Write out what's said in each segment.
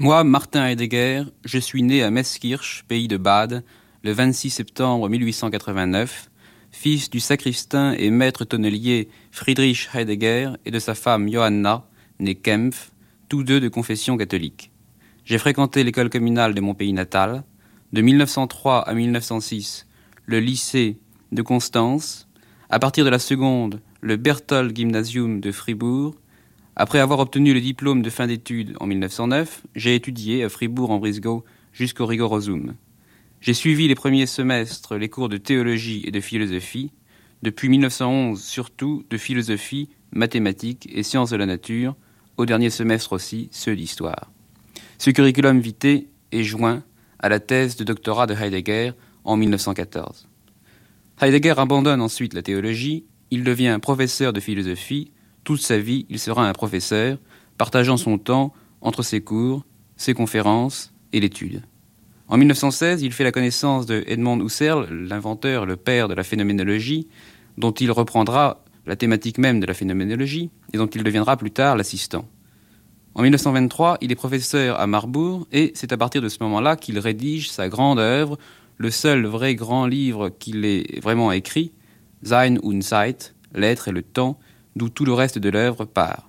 Moi, Martin Heidegger, je suis né à Meßkirch, pays de Bade, le 26 septembre 1889, fils du sacristain et maître tonnelier Friedrich Heidegger et de sa femme Johanna, née Kempf, tous deux de confession catholique. J'ai fréquenté l'école communale de mon pays natal, de 1903 à 1906, le lycée de Constance, à partir de la seconde, le Berthold Gymnasium de Fribourg. Après avoir obtenu le diplôme de fin d'études en 1909, j'ai étudié à Fribourg-en-Brisgau jusqu'au rigorosum. J'ai suivi les premiers semestres les cours de théologie et de philosophie, depuis 1911 surtout de philosophie, mathématiques et sciences de la nature, au dernier semestre aussi ceux d'histoire. Ce curriculum vitae est joint à la thèse de doctorat de Heidegger en 1914. Heidegger abandonne ensuite la théologie, il devient professeur de philosophie. Toute sa vie, il sera un professeur, partageant son temps entre ses cours, ses conférences et l'étude. En 1916, il fait la connaissance de Edmund Husserl, l'inventeur, le père de la phénoménologie, dont il reprendra la thématique même de la phénoménologie et dont il deviendra plus tard l'assistant. En 1923, il est professeur à Marbourg et c'est à partir de ce moment-là qu'il rédige sa grande œuvre, le seul vrai grand livre qu'il ait vraiment écrit, Sein und Zeit, l'être et le temps, d'où tout le reste de l'œuvre part.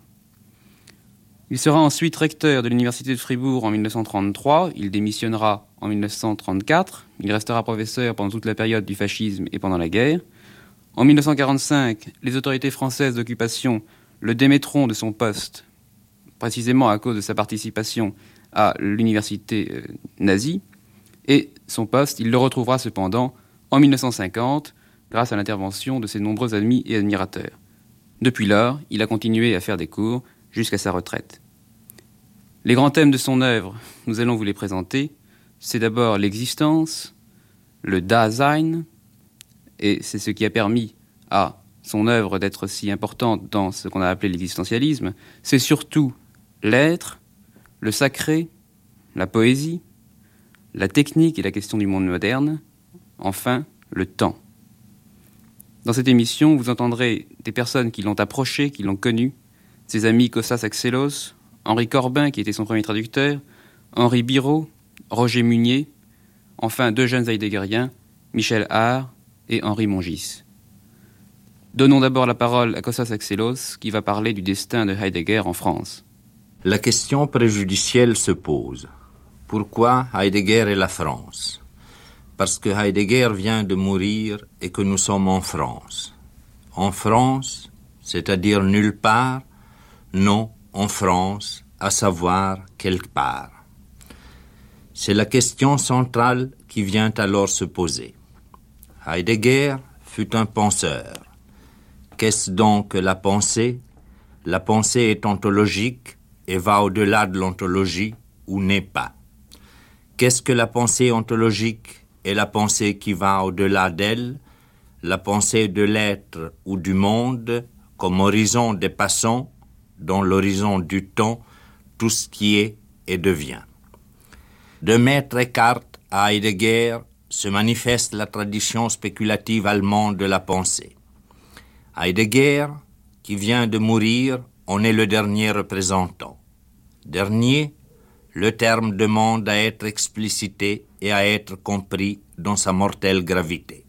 Il sera ensuite recteur de l'université de Fribourg en 1933, il démissionnera en 1934, il restera professeur pendant toute la période du fascisme et pendant la guerre. En 1945, les autorités françaises d'occupation le démettront de son poste, précisément à cause de sa participation à l'université nazie, et son poste, il le retrouvera cependant en 1950, grâce à l'intervention de ses nombreux amis et admirateurs. Depuis lors, il a continué à faire des cours jusqu'à sa retraite. Les grands thèmes de son œuvre, nous allons vous les présenter. C'est d'abord l'existence, le Dasein, et c'est ce qui a permis à son œuvre d'être si importante dans ce qu'on a appelé l'existentialisme. C'est surtout l'être, le sacré, la poésie, la technique et la question du monde moderne, enfin le temps. Dans cette émission, vous entendrez des personnes qui l'ont approché, qui l'ont connu, ses amis Kostas Axelos, Henri Corbin, qui était son premier traducteur, Henri Biraud, Roger Munier, enfin deux jeunes heideggeriens, Michel Haar et Henri Mongis. Donnons d'abord la parole à Kostas Axelos, qui va parler du destin de Heidegger en France. La question préjudicielle se pose. Pourquoi Heidegger et la France ? Parce que Heidegger vient de mourir et que nous sommes en France. En France, c'est-à-dire nulle part, non, en France, à savoir quelque part. C'est la question centrale qui vient alors se poser. Heidegger fut un penseur. Qu'est-ce donc que la pensée ? La pensée est ontologique et va au-delà de l'ontologie ou n'est pas. Qu'est-ce que la pensée ontologique et la pensée qui va au-delà d'elle, la pensée de l'être ou du monde comme horizon dépassant, dans l'horizon du temps, tout ce qui est et devient. De Maître Eckhart à Heidegger se manifeste la tradition spéculative allemande de la pensée. Heidegger, qui vient de mourir, en est le dernier représentant. Dernier, le terme demande à être explicité et à être compris dans sa mortelle gravité.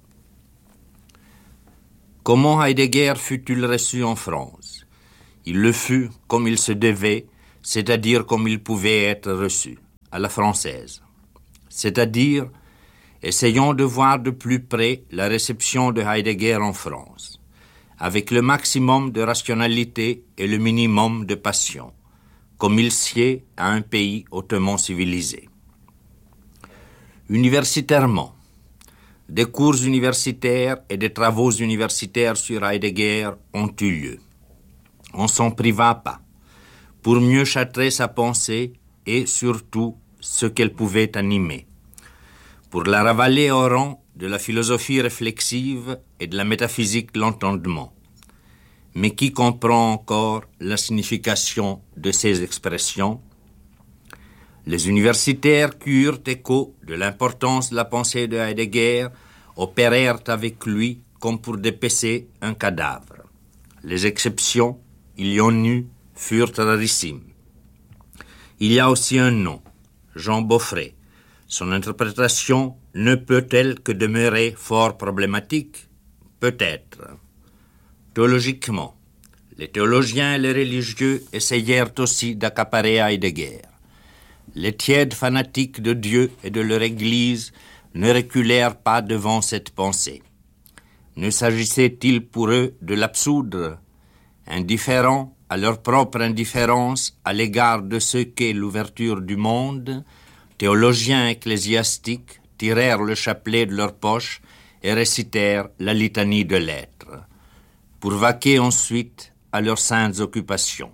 Comment Heidegger fut-il reçu en France ? Il le fut comme il se devait, c'est-à-dire comme il pouvait être reçu, à la française. C'est-à-dire, essayons de voir de plus près la réception de Heidegger en France, avec le maximum de rationalité et le minimum de passion, comme il sied à un pays hautement civilisé. Universitairement, des cours universitaires et des travaux universitaires sur Heidegger ont eu lieu. On s'en priva pas, pour mieux châtrer sa pensée et surtout ce qu'elle pouvait animer, pour la ravaler au rang de la philosophie réflexive et de la métaphysique de l'entendement. Mais qui comprend encore la signification de ces expressions ? Les universitaires qui eurent écho de l'importance de la pensée de Heidegger opérèrent avec lui comme pour dépecer un cadavre. Les exceptions, il y en eut, furent rarissimes. Il y a aussi un nom, Jean Beaufret. Son interprétation ne peut-elle que demeurer fort problématique? Peut-être. Théologiquement, les théologiens et les religieux essayèrent aussi d'accaparer Heidegger. Les tièdes fanatiques de Dieu et de leur Église ne reculèrent pas devant cette pensée. Ne s'agissait-il pour eux de l'absoudre, indifférents à leur propre indifférence à l'égard de ce qu'est l'ouverture du monde? Théologiens ecclésiastiques tirèrent le chapelet de leur poche et récitèrent la litanie de l'être, pour vaquer ensuite à leurs saintes occupations.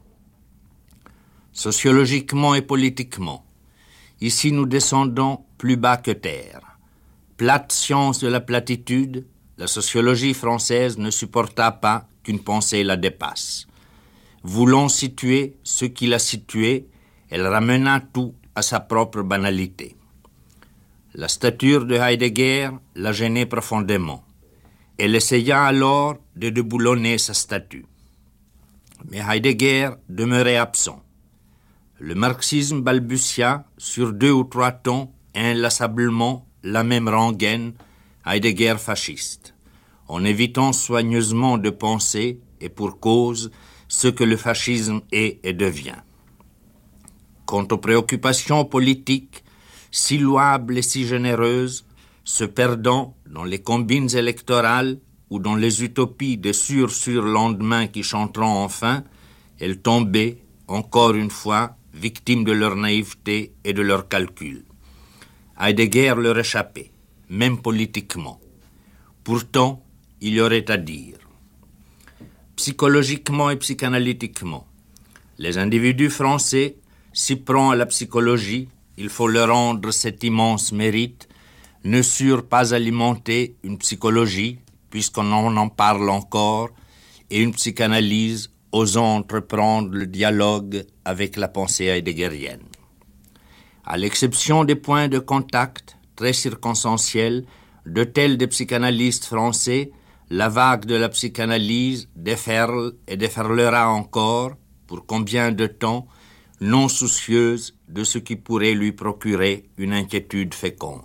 Sociologiquement et politiquement, ici nous descendons plus bas que terre. Plate science de la platitude, la sociologie française ne supporta pas qu'une pensée la dépasse. Voulant situer ce qui l'a situé, elle ramena tout à sa propre banalité. La stature de Heidegger la gênait profondément. Elle essaya alors de déboulonner sa statue. Mais Heidegger demeurait absent. Le marxisme balbutia sur 2 ou 3 tons inlassablement la même rengaine, Heidegger fasciste, en évitant soigneusement de penser, et pour cause, ce que le fascisme est et devient. Quant aux préoccupations politiques, si louables et si généreuses, se perdant dans les combines électorales ou dans les utopies de surlendemains qui chanteront enfin, elles tombaient, encore une fois, victimes de leur naïveté et de leur calcul. Heidegger leur échappait, même politiquement. Pourtant, il y aurait à dire. Psychologiquement et psychanalytiquement, les individus français s'y prennent à la psychologie, il faut leur rendre cet immense mérite, ne surent pas alimenter une psychologie, puisqu'on en parle encore, et une psychanalyse osant entreprendre le dialogue avec la pensée heideggerienne. À l'exception des points de contact très circonstanciels de tels des psychanalystes français, la vague de la psychanalyse déferle et déferlera encore, pour combien de temps, non soucieuse de ce qui pourrait lui procurer une inquiétude féconde.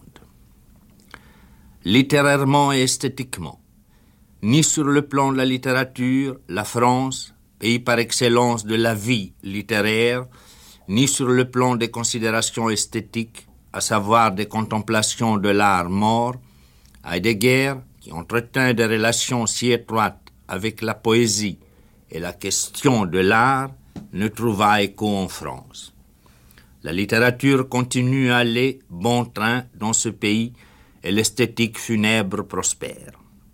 Littérairement et esthétiquement, ni sur le plan de la littérature, la France, pays par excellence de la vie littéraire, ni sur le plan des considérations esthétiques, à savoir des contemplations de l'art mort, Heidegger, qui entretint des relations si étroites avec la poésie et la question de l'art, ne trouva écho en France. La littérature continue à aller bon train dans ce pays et l'esthétique funèbre prospère.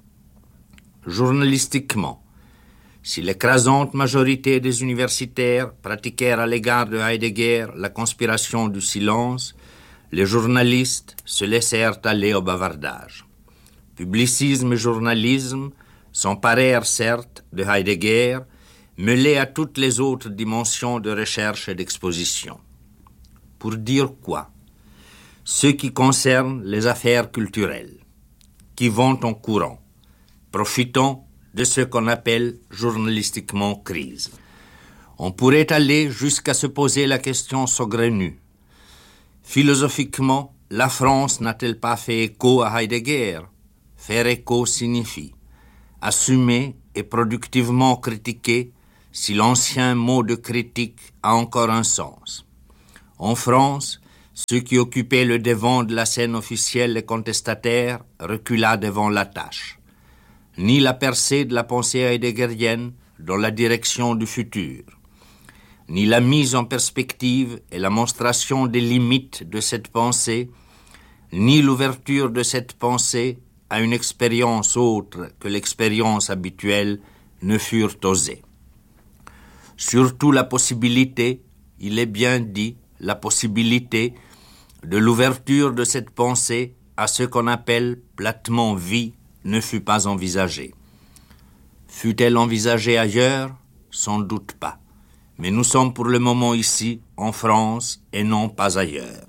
Journalistiquement, si l'écrasante majorité des universitaires pratiquèrent à l'égard de Heidegger la conspiration du silence, les journalistes se laissèrent aller au bavardage. Publicisme et journalisme s'emparèrent certes de Heidegger, mêlés à toutes les autres dimensions de recherche et d'exposition. Pour dire quoi? Ce qui concerne les affaires culturelles, qui vont en courant, profitant de ce qu'on appelle journalistiquement crise. On pourrait aller jusqu'à se poser la question saugrenue. Philosophiquement, la France n'a-t-elle pas fait écho à Heidegger? Faire écho signifie assumer et productivement critiquer si l'ancien mot de critique a encore un sens. En France, ceux qui occupaient le devant de la scène officielle et contestataire recula devant la tâche. Ni la percée de la pensée heideggerienne dans la direction du futur, ni la mise en perspective et la monstration des limites de cette pensée, ni l'ouverture de cette pensée à une expérience autre que l'expérience habituelle ne furent osées. Surtout la possibilité, il est bien dit, la possibilité de l'ouverture de cette pensée à ce qu'on appelle platement vie ne fut pas envisagée. Fut-elle envisagée ailleurs? Sans doute pas. Mais nous sommes pour le moment ici, en France, et non pas ailleurs.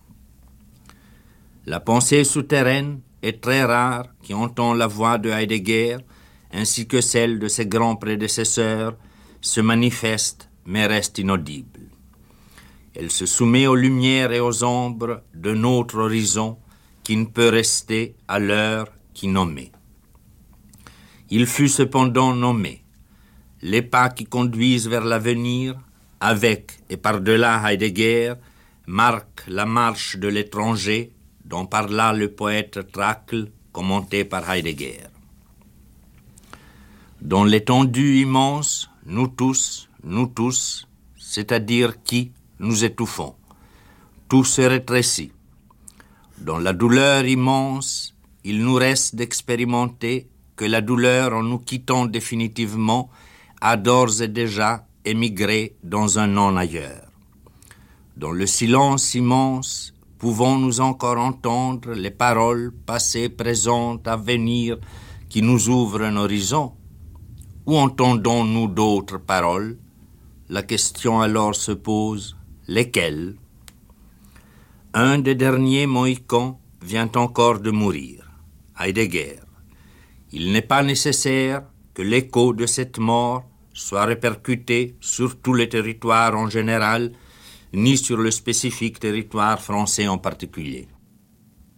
La pensée souterraine est très rare qui entend la voix de Heidegger, ainsi que celle de ses grands prédécesseurs, se manifeste mais reste inaudible. Elle se soumet aux lumières et aux ombres de notre horizon qui ne peut rester à l'heure qui nommait. Il fut cependant nommé. Les pas qui conduisent vers l'avenir, avec et par-delà Heidegger, marquent la marche de l'étranger dont parla le poète Trakl, commenté par Heidegger. Dans l'étendue immense, nous tous, c'est-à-dire qui, nous étouffons. Tout se rétrécit. Dans la douleur immense, il nous reste d'expérimenter que la douleur, en nous quittant définitivement, a d'ores et déjà émigré dans un non-ailleurs. Dans le silence immense, pouvons-nous encore entendre les paroles passées, présentes, à venir, qui nous ouvrent un horizon? Ou entendons-nous d'autres paroles? La question alors se pose, lesquelles? Un des derniers Mohicans vient encore de mourir, Heidegger. Il n'est pas nécessaire que l'écho de cette mort soit répercuté sur tout le territoire en général, ni sur le spécifique territoire français en particulier.